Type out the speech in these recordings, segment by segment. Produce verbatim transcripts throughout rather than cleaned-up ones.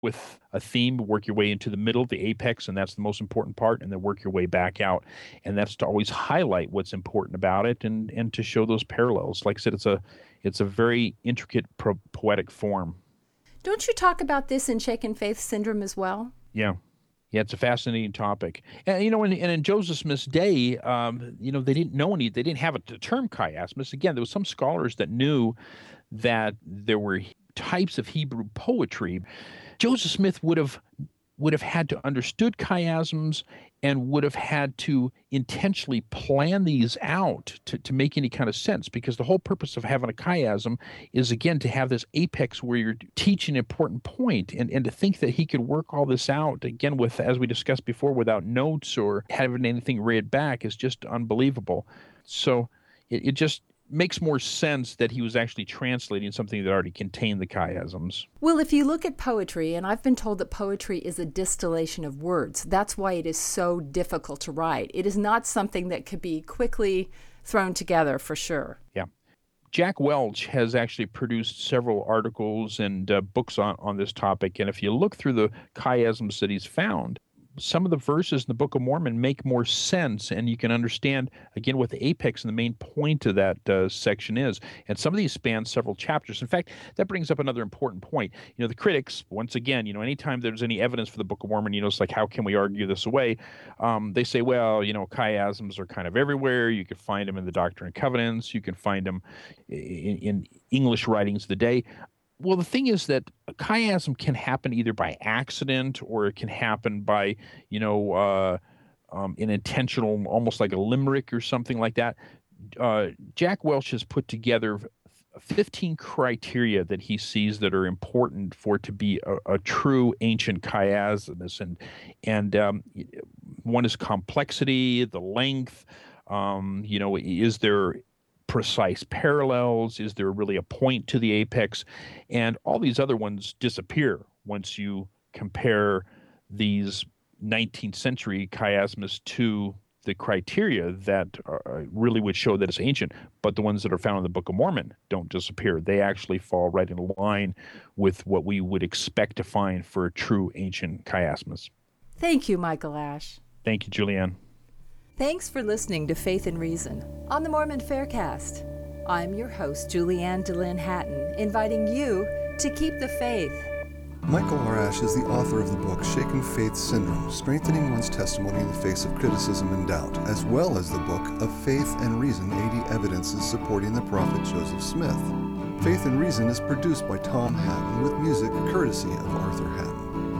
with a theme, work your way into the middle, the apex, and that's the most important part, and then work your way back out. And that's to always highlight what's important about it and, and to show those parallels. Like I said, it's a it's a very intricate pro- poetic form. Don't you talk about this in Shaken Faith Syndrome as well? Yeah. Yeah, it's a fascinating topic. And, you know, and, and in Joseph Smith's day, um, you know, they didn't know any, they didn't have a term chiasmus. Again, there was some scholars that knew that there were types of Hebrew poetry. Joseph Smith would have would have had to understood chiasms and would have had to intentionally plan these out to, to make any kind of sense, because the whole purpose of having a chiasm is, again, to have this apex where you're teaching an important point, and, and to think that he could work all this out, again, with, as we discussed before, without notes or having anything read back is just unbelievable. So it, it just makes more sense that he was actually translating something that already contained the chiasms. Well, if you look at poetry, and I've been told that poetry is a distillation of words, that's why it is so difficult to write. It is not something that could be quickly thrown together, for sure. Yeah. Jack Welch has actually produced several articles and uh, books on, on this topic, and if you look through the chiasms that he's found, some of the verses in the Book of Mormon make more sense, and you can understand, again, what the apex and the main point of that uh, section is. And some of these span several chapters. In fact, that brings up another important point. You know, the critics, once again, you know, anytime there's any evidence for the Book of Mormon, you know, it's like, how can we argue this away? Um, they say, well, you know, chiasms are kind of everywhere. You can find them in the Doctrine and Covenants. You can find them in, in English writings of the day. Well, the thing is that a chiasm can happen either by accident or it can happen by, you know, uh, um, an intentional, almost like a limerick or something like that. Uh, Jack Welch has put together fifteen criteria that he sees that are important for it to be a, a true ancient chiasmus. And, and um, one is complexity, the length, um, you know, is there precise parallels? Is there really a point to the apex? And all these other ones disappear once you compare these nineteenth century chiasmus to the criteria that are, really would show that it's ancient. But the ones that are found in the Book of Mormon don't disappear. They actually fall right in line with what we would expect to find for a true ancient chiasmus. Thank you, Michael Ash. Thank you, Julianne. Thanks for listening to Faith and Reason on the Mormon Faircast. I'm your host, Julianne DeLynn Hatton, inviting you to keep the faith. Michael R. Ash is the author of the book Shaken Faith Syndrome, Strengthening One's Testimony in the Face of Criticism and Doubt, as well as the book Of Faith and Reason, eighty Evidences Supporting the Prophet Joseph Smith. Faith and Reason is produced by Tom Hatton with music courtesy of Arthur Hatton.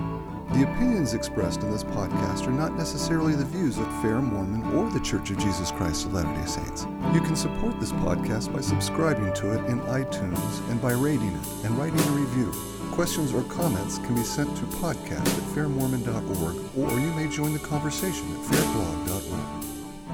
The opinions expressed in this podcast are not necessarily the views of Fair Mormon or the Church of Jesus Christ of Latter-day Saints. You can support this podcast by subscribing to it in iTunes and by rating it and writing a review. Questions or comments can be sent to podcast at fair mormon dot org, or you may join the conversation at fair blog dot org.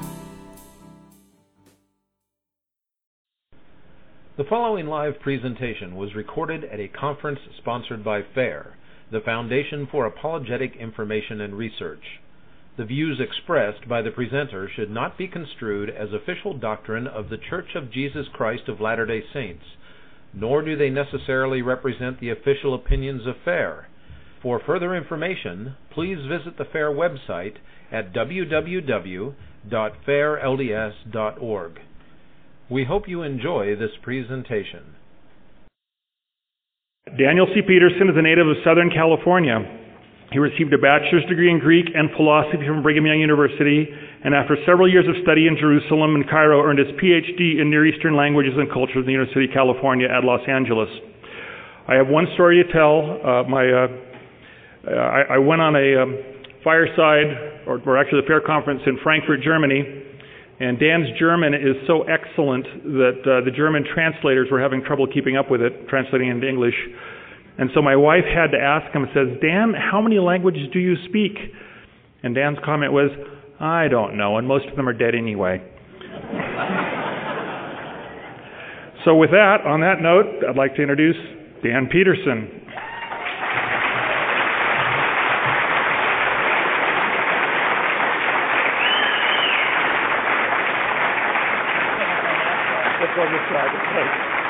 The following live presentation was recorded at a conference sponsored by FAIR, the Foundation for Apologetic Information and Research. The views expressed by the presenter should not be construed as official doctrine of the Church of Jesus Christ of Latter-day Saints, nor do they necessarily represent the official opinions of FAIR. For further information, please visit the FAIR website at w w w dot fair l d s dot org. We hope you enjoy this presentation. Daniel C. Peterson is a native of Southern California. He received a bachelor's degree in Greek and philosophy from Brigham Young University, and after several years of study in Jerusalem and Cairo, earned his P H D in Near Eastern Languages and Cultures in the University of California at Los Angeles. I have one story to tell. Uh, my, uh, I, I went on a um, fireside, or, or actually the fair conference in Frankfurt, Germany, and Dan's German is so excellent that uh, the German translators were having trouble keeping up with it, translating into English. And so my wife had to ask him, says, Dan, how many languages do you speak? And Dan's comment was, I don't know, and most of them are dead anyway. So with that, on that note, I'd like to introduce Dan Peterson. Let's go this side.